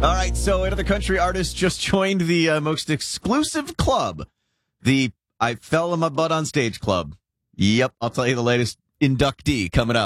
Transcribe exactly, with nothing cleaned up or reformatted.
All right, so another country artist just joined the uh, most exclusive club, the I Fell on My Butt on Stage Club. Yep, I'll tell you the latest inductee coming up.